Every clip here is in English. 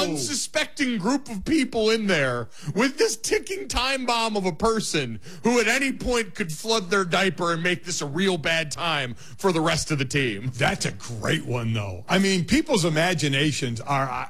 unsuspecting group of people in there with this ticking time bomb of a person who at any point could flood their diaper and make this a real bad time for the rest of the team. That's a great one, though. I mean, people's imaginations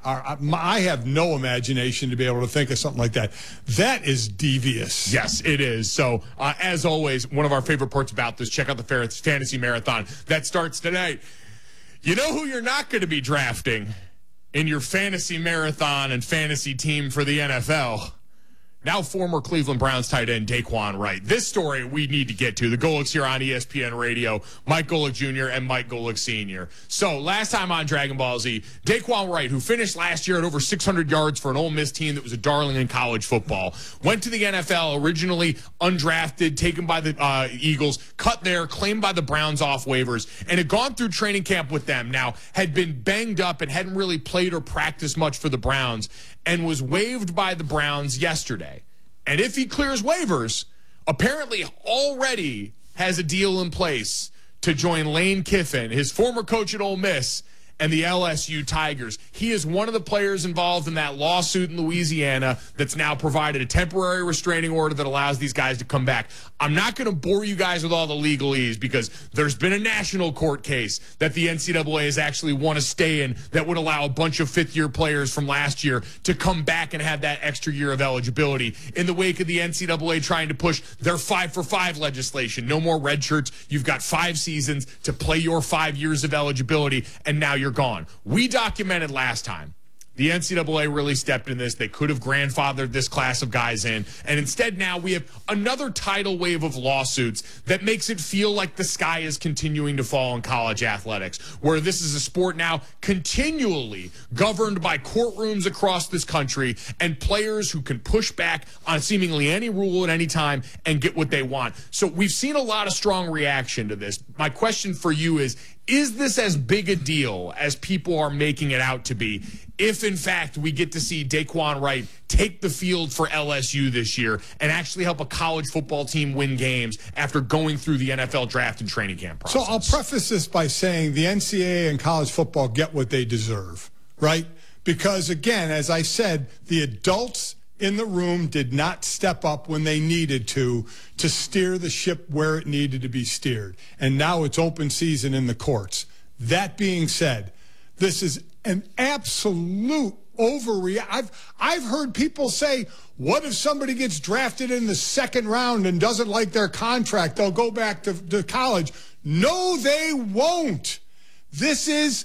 I have no imagination to be able to think of something like that. That is devious. Yes, it is. So, as always, one of our favorite parts about this, check out the Fantasy Marathon that starts tonight. You know who you're not going to be drafting in your fantasy marathon and fantasy team for the NFL? Now former Cleveland Browns tight end Daquan Wright. This story we need to get to. The Golics here on ESPN Radio, Mike Golic Jr. and Mike Golic Sr. So last time on Dragon Ball Z, Daquan Wright, who finished last year at over 600 yards for an Ole Miss team that was a darling in college football, went to the NFL, originally undrafted, taken by the Eagles, cut there, claimed by the Browns off waivers, and had gone through training camp with them. Now, had been banged up and hadn't really played or practiced much for the Browns, and was waived by the Browns yesterday. And if he clears waivers, apparently already has a deal in place to join Lane Kiffin, his former coach at Ole Miss, and the LSU Tigers. He is one of the players involved in that lawsuit in Louisiana that's now provided a temporary restraining order that allows these guys to come back. I'm not going to bore you guys with all the legalese because there's been a national court case that the NCAA has actually won a stay in that would allow a bunch of fifth-year players from last year to come back and have that extra year of eligibility in the wake of the NCAA trying to push their 5-for-5 legislation. No more red shirts. You've got 5 seasons to play your 5 years of eligibility, and now you're gone. We documented last time. The NCAA really stepped in this. They could have grandfathered this class of guys in. And instead now we have another tidal wave of lawsuits that makes it feel like the sky is continuing to fall in college athletics, where this is a sport now continually governed by courtrooms across this country and players who can push back on seemingly any rule at any time and get what they want. So we've seen a lot of strong reaction to this. My question for you is this as big a deal as people are making it out to be if, in fact, we get to see Daquan Wright take the field for LSU this year and actually help a college football team win games after going through the NFL draft and training camp process? So I'll preface this by saying the NCAA and college football get what they deserve, right? Because, again, as I said, the adults in the room did not step up when they needed to steer the ship where it needed to be steered. And now it's open season in the courts. That being said, this is an absolute overreaction. I've heard people say, what if somebody gets drafted in the second round and doesn't like their contract? They'll go back to college. No, they won't. This is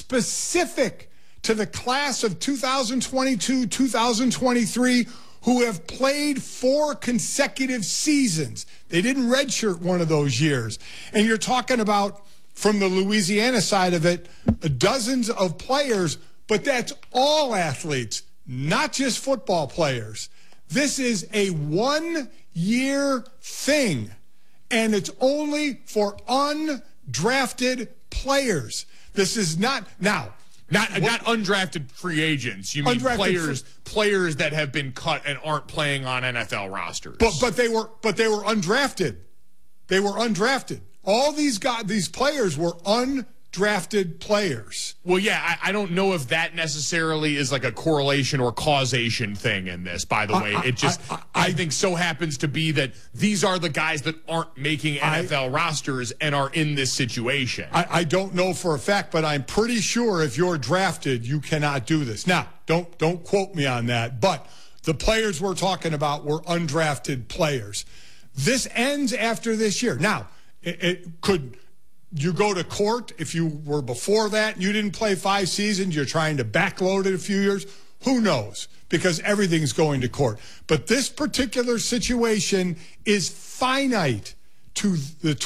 specific to the class of 2022, 2023, who have played 4 consecutive seasons. They didn't redshirt one of those years. And you're talking about, from the Louisiana side of it, dozens of players, but that's all athletes, not just football players. This is a 1-year thing, and it's only for undrafted players. This is not now. Not undrafted free agents. You mean players that have been cut and aren't playing on NFL rosters. But they were undrafted. They were undrafted. All these players were undrafted players. Well, yeah, I don't know if that necessarily is like a correlation or causation thing in this, by the way. I think so happens to be that these are the guys that aren't making NFL rosters and are in this situation. I don't know for a fact, but I'm pretty sure if you're drafted, you cannot do this. Now, don't quote me on that, but the players we're talking about were undrafted players. This ends after this year. Now, could you go to court if you were before that and you didn't play 5 seasons, you're trying to backload it a few years? Who knows? Because everything's going to court. But this particular situation is finite to the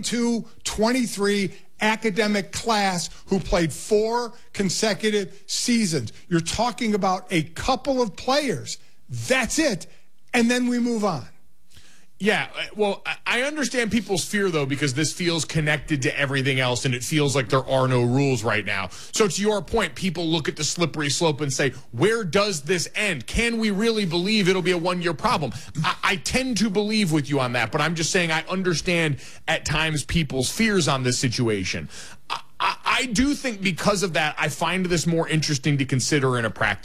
22-23 academic class who played 4 consecutive seasons. You're talking about a couple of players. That's it. And then we move on. Yeah, well, I understand people's fear, though, because this feels connected to everything else, and it feels like there are no rules right now. So to your point, people look at the slippery slope and say, where does this end? Can we really believe it'll be a 1-year problem? I tend to believe with you on that, but I'm just saying I understand at times people's fears on this situation. I do think because of that, I find this more interesting to consider in a practice.